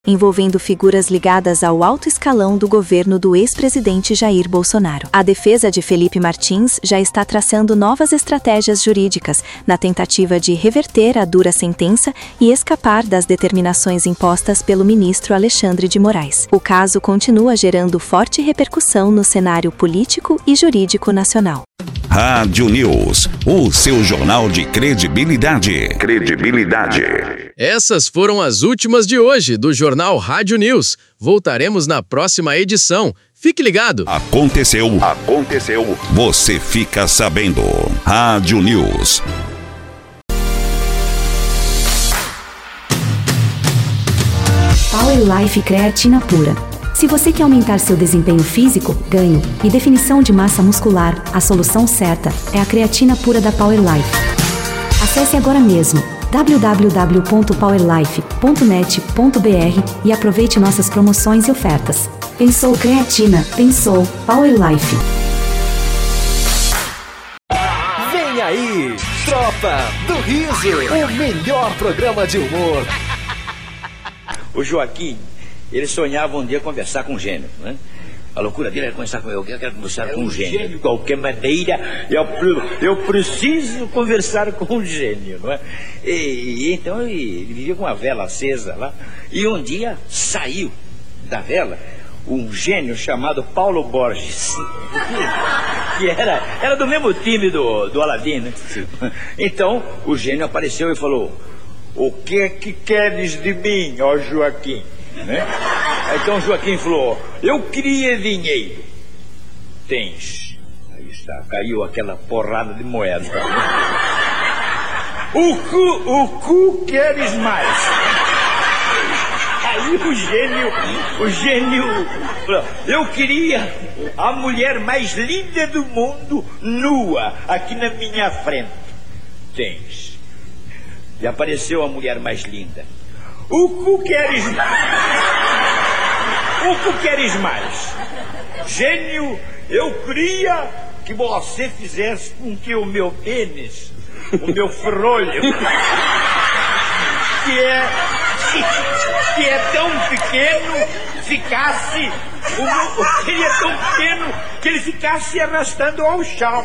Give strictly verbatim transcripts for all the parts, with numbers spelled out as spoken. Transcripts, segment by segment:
envolvendo figuras ligadas ao alto escalão do governo do ex-presidente Jair Bolsonaro. A defesa de Felipe Martins já está traçando novas estratégias jurídicas na tentativa de reverter a dura sentença e escapar das determinações impostas pelo ministro Alexandre de Moraes. O caso continua gerando forte repercussão no cenário político e jurídico nacional. Rádio News, o seu jornal de credibilidade. Credibilidade. Essas foram as últimas de hoje do Jornal Rádio News. Voltaremos na próxima edição. Fique ligado. Aconteceu. Aconteceu. Você fica sabendo. Rádio News. Power Life Creatina Pura. Se você quer aumentar seu desempenho físico, ganho e definição de massa muscular, a solução certa é a creatina pura da Power Life. Acesse agora mesmo w w w ponto power life ponto net ponto b r e aproveite nossas promoções e ofertas. Pensou creatina, pensou Power Life. Vem aí, Tropa do Riso, o melhor programa de humor. O Joaquim, ele sonhava um dia conversar com um gênio, né? A loucura dele era conversar com eu, eu quero conversar é com um gênio. gênio. De qualquer maneira, eu, eu preciso conversar com um gênio, não é? E, e então ele vivia com uma vela acesa lá, e um dia saiu da vela um gênio chamado Paulo Borges, que era, era do mesmo time do, do Aladim, né? Então o gênio apareceu e falou: o que é que queres de mim, ó Joaquim? Né? Então Joaquim falou: eu queria dinheiro. Tens. Aí está, caiu aquela porrada de moeda. O cu, o cu queres mais? Aí o gênio, o gênio falou: eu queria a mulher mais linda do mundo nua aqui na minha frente. Tens. E apareceu a mulher mais linda. O que queres mais? O que queres mais? Gênio, eu queria que você fizesse com que o meu pênis, o meu ferrolho, que é, que é tão pequeno, ficasse, o meu, ele é tão pequeno que ele ficasse arrastando ao chão.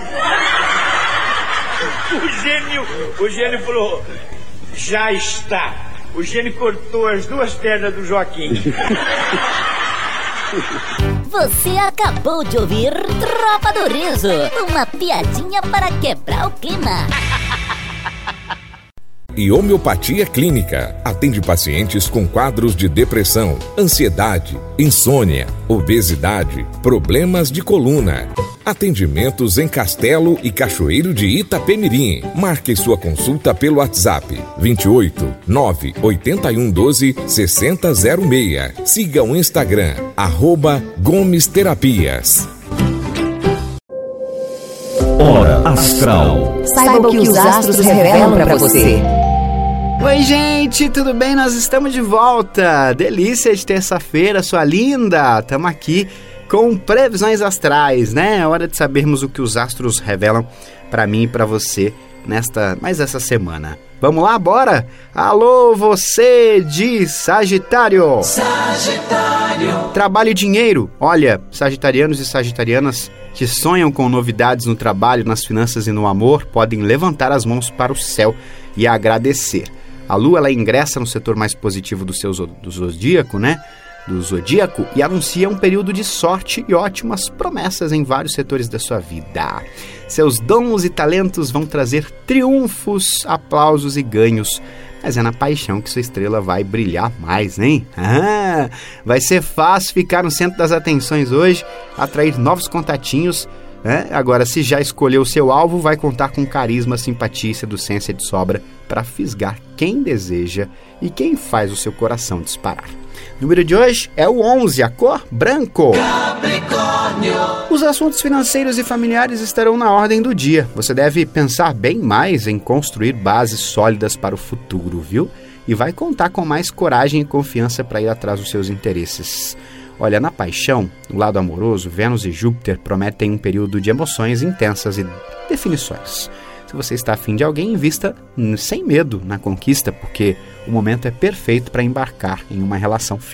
O gênio, o gênio falou: já está. O gênio cortou as duas pernas do Joaquim. Você acabou de ouvir Tropa do Riso, uma piadinha para quebrar o clima. E Homeopatia Clínica atende pacientes com quadros de depressão, ansiedade, insônia, obesidade, problemas de coluna. Atendimentos em Castelo e Cachoeiro de Itapemirim. Marque sua consulta pelo WhatsApp vinte e oito, nove oito um, doze, seis zero zero seis. Siga o Instagram, arroba Gomes Terapias. Hora Astral. Saiba o que os astros revelam para você. Oi, gente, tudo bem? Nós estamos de volta. Delícia de terça-feira, sua linda. Estamos aqui com previsões astrais, né? É hora de sabermos o que os astros revelam para mim e para você nesta, mais essa semana. Vamos lá, bora? Alô, você de Sagitário. Sagitário. Trabalho e dinheiro. Olha, sagitarianos e sagitarianas que sonham com novidades no trabalho, nas finanças e no amor podem levantar as mãos para o céu e agradecer. A lua, ela ingressa no setor mais positivo do seu do zodíaco, né? do zodíaco e anuncia um período de sorte e ótimas promessas em vários setores da sua vida. Seus dons e talentos vão trazer triunfos, aplausos e ganhos, mas é na paixão que sua estrela vai brilhar mais, hein? Ah, vai ser fácil ficar no centro das atenções hoje, atrair novos contatinhos, né? Agora, se já escolheu o seu alvo, vai contar com carisma, simpatia e seduzência de sobra para fisgar quem deseja e quem faz o seu coração disparar. O número de hoje é o onze, a cor branco. Capricórnio. Os assuntos financeiros e familiares estarão na ordem do dia. Você deve pensar bem mais em construir bases sólidas para o futuro, viu? E vai contar com mais coragem e confiança para ir atrás dos seus interesses. Olha, na paixão, no lado amoroso, Vênus e Júpiter prometem um período de emoções intensas e definições. Se você está afim de alguém, invista sem medo na conquista, porque o momento é perfeito para embarcar em uma relação firme.